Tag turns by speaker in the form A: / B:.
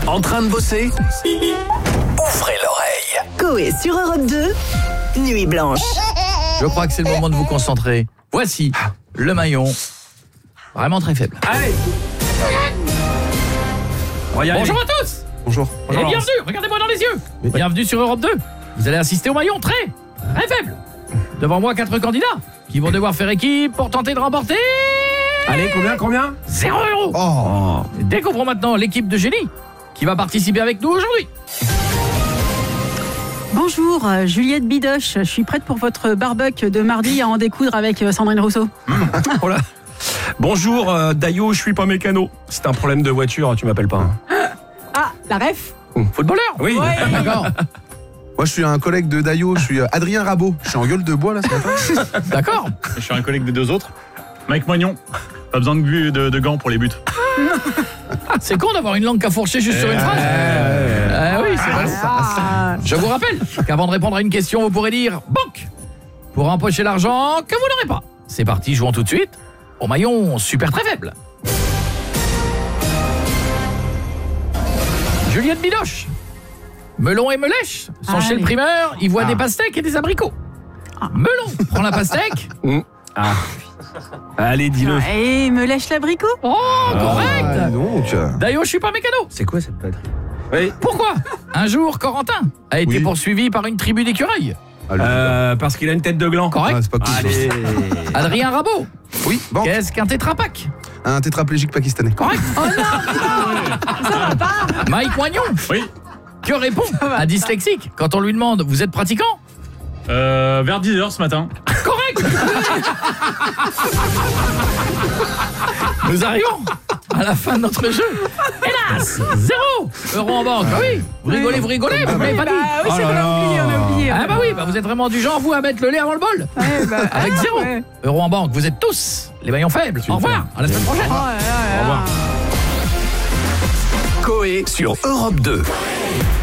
A: En train de bosser? Ouvrez l'oreille.
B: Coé sur Europe 2, Nuit Blanche.
C: Je crois que c'est le moment de vous concentrer. Voici le maillon. Vraiment très faible.
D: Allez.
C: Bonjour à tous.
E: Bonjour.
C: Et bienvenue, regardez-moi dans les yeux. Bienvenue sur Europe 2. Vous allez assister au maillon très faible. Devant moi, 4 candidats qui vont devoir faire équipe pour tenter de remporter...
D: Allez, combien
C: 0 €.
E: Oh.
C: Découvrons maintenant l'équipe de génie qui va participer avec nous aujourd'hui.
F: Bonjour, Juliette Bidoche. Je suis prête pour votre barbecue de mardi à en découdre avec Sandrine Rousseau.
D: Oh là. Bonjour, Dayo, je suis pas mécano. C'est un problème de voiture, tu m'appelles pas.
F: Ah, la ref.
C: Footballeur.
D: Oui.
F: Ouais.
C: D'accord.
E: Moi, je suis un collègue de Dayo, je suis Adrien Rabot. Je suis en gueule de bois, là, ce matin.
C: D'accord.
G: Je suis un collègue des deux autres. Mike Moignon. Pas besoin de gants pour les buts.
C: C'est con d'avoir une langue qu'à fourcher juste sur une phrase. Oui, c'est vrai. Je vous rappelle qu'avant de répondre à une question, vous pourrez dire banque pour empocher l'argent que vous n'aurez pas. C'est parti, jouons tout de suite au maillon super très faible. Juliette Bidoche. Melon et Melèche sont chez le primeur, ils voient des pastèques et des abricots. Melon prend la pastèque.
D: Allez, dis-le.
F: Et me lèche l'abricot.
C: Oh, correct.
E: Donc,
C: D'ailleurs, je suis pas mécano.
D: C'est quoi cette patrie? Oui.
C: Pourquoi un jour, Corentin a été
E: Oui.
C: poursuivi par une tribu d'écureuils.
D: Parce qu'il a une tête de gland.
C: Correct.
E: c'est pas cool.
D: Allez.
C: Adrien Rabot.
E: Oui, banque.
C: Qu'est-ce qu'un tétrapac?
E: Un tétraplégique pakistanais.
C: Correct. Mike Moignon.
G: Oui.
C: Que répond un dyslexique quand on lui demande vous êtes pratiquant?
G: Vers 10h ce matin.
C: Correct. Nous arrivons à la fin de notre jeu. Hélas, 0 € en banque. Ah oui, vous rigolez, vous m'avez pas dit.
F: Oui, c'est vrai, on a oublié.
C: Ah bah oui, vous êtes vraiment du genre vous à mettre le lait avant le bol. Avec 0 € en banque, vous êtes tous les maillons faibles. Au revoir, à la semaine prochaine.
D: Au revoir.
A: Coé sur Europe 2.